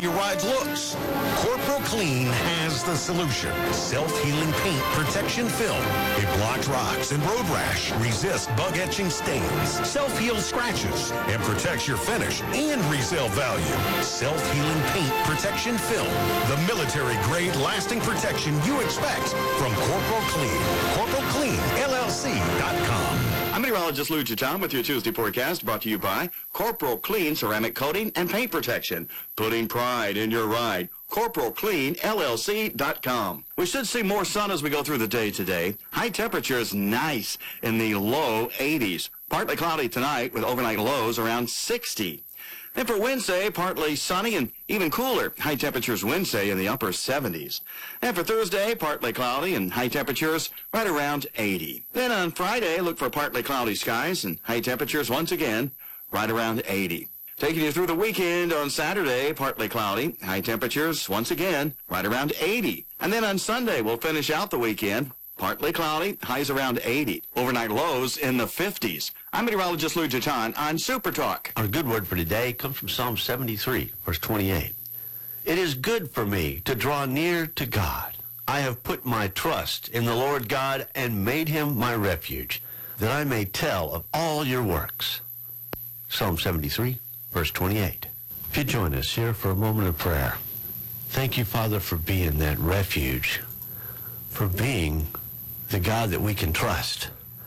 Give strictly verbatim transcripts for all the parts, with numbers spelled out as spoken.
your ride's looks? Corporal Clean has the solution. Self-healing paint protection film. It blocks rocks and road rash, resists bug-etching stains, self-heals scratches, and protects your finish and resale value. Self-healing paint protection film. The military-grade lasting protection you expect from Corporal Clean. Corporal Clean L L C dot com. I'm meteorologist Lou Chichon with your Tuesday forecast, brought to you by Corporal Clean Ceramic Coating and Paint Protection. Putting pride in your ride. Corporal Clean L L C dot com. We should see more sun as we go through the day today. High temperatures nice in the low eighties. Partly cloudy tonight with overnight lows around sixty. Then for Wednesday, partly sunny and even cooler. High temperatures Wednesday in the upper seventies. And for Thursday, partly cloudy and high temperatures right around eighty. Then on Friday, look for partly cloudy skies and high temperatures once again right around eighty. Taking you through the weekend on Saturday, partly cloudy, high temperatures once again right around eighty. And then on Sunday, we'll finish out the weekend. Partly cloudy, highs around eighty. Overnight lows in the fifties. I'm meteorologist Lou Chichon on Super Talk. Our good word for today comes from Psalm seventy-three, verse twenty-eight. It is good for me to draw near to God. I have put my trust in the Lord God and made him my refuge, that I may tell of all your works. Psalm seventy-three, verse twenty-eight. If you join us here for a moment of prayer, thank you, Father, for being that refuge, for being the God that we can trust.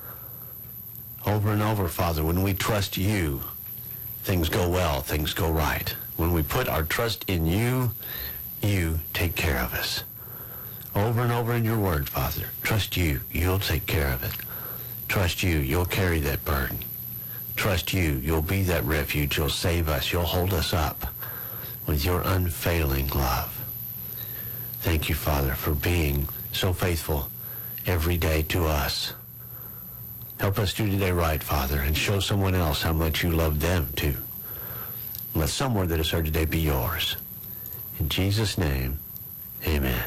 Over and over, Father, when we trust you, things go well, things go right. When we put our trust in you, you take care of us. Over and over in your word, Father, trust you, you'll take care of it. Trust you, you'll carry that burden. Trust you, you'll be that refuge, you'll save us, you'll hold us up with your unfailing love. Thank you, Father, for being so faithful every day to us. Help us do today right, Father, and show someone else how much you love them, too. Let some word that is heard today be yours. In Jesus' name, amen.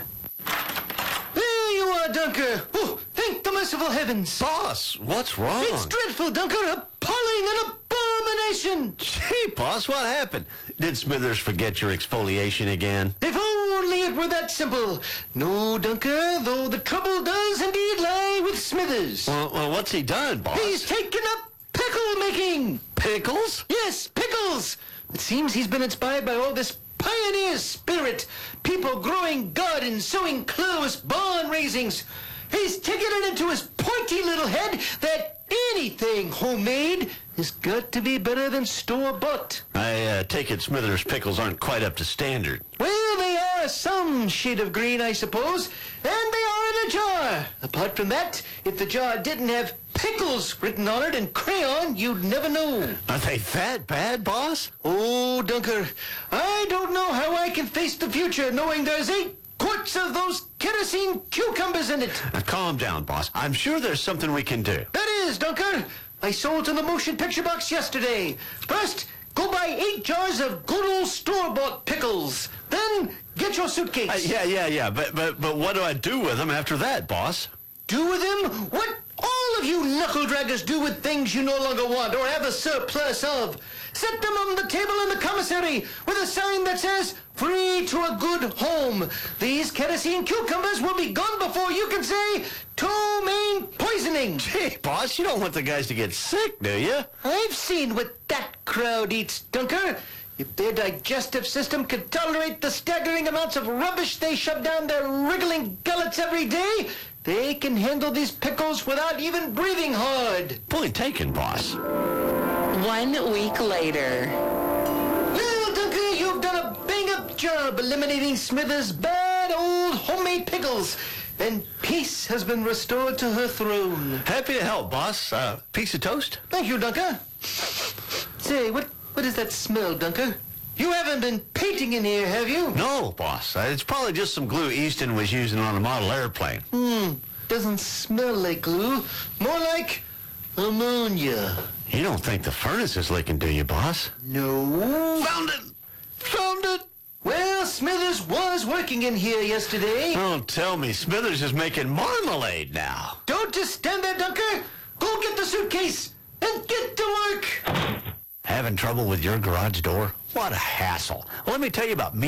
There you are, Dunker. Oh, thank the merciful heavens. Boss, what's wrong? It's dreadful, Dunker. Appalling and abomination. Gee, boss, what happened? Did Smithers forget your exfoliation again? If only it were that simple. No, Dunker, though the trouble does indeed lie with Smithers. Well, well what's he done, boss? He's taken up pickle making. Pickles? Yes, pickles. It seems he's been inspired by all this pioneer spirit. People growing gardens, sowing close barn raisings. He's taken it into his pointy little head that anything homemade has got to be better than store-bought. I uh, take it Smithers pickles aren't quite up to standard. Well, they are some shade of green, I suppose, and they are in a jar. Apart from that, if the jar didn't have pickles written on it in crayon, you'd never know. Are they that bad, boss? Oh, Dunker, I don't know how I can face the future knowing there's eight quarts of those kerosene cucumbers in it. Now, calm down, boss. I'm sure there's something we can do. That is, Dunker. I sold to the motion picture box yesterday. First, go buy eight jars of good old store-bought pickles. Then, get your suitcase. Uh, yeah, yeah, yeah. But, but, but what do I do with them after that, boss? Do with them what all of you knuckle-draggers do with things you no longer want or have a surplus of. Set them on the table in the commissary with a sign that says, free to a good home. These kerosene cucumbers will be gone before you can say, ptomaine poisoning. Gee, boss, you don't want the guys to get sick, do you? I've seen what that crowd eats, Dunker. If their digestive system could tolerate the staggering amounts of rubbish they shove down their wriggling gullets every day, they can handle these pickles without even breathing hard. Point taken, boss. One week later. Well, Dunker, you've done a bang-up job eliminating Smithers' bad old homemade pickles, and peace has been restored to her throne. Happy to help, boss. Uh, piece of toast? Thank you, Dunker. Say, what, what is that smell, Dunker? You haven't been painting in here, have you? No, boss. Uh, it's probably just some glue Easton was using on a model airplane. Hmm, doesn't smell like glue. More like ammonia. You don't think the furnace is leaking, do you, boss? No. Found it! Found it! Well, Smithers was working in here yesterday. Don't tell me Smithers is making marmalade now. Don't just stand there, Dunker. Go get the suitcase and get to work. Having trouble with your garage door? What a hassle. Well, let me tell you about me.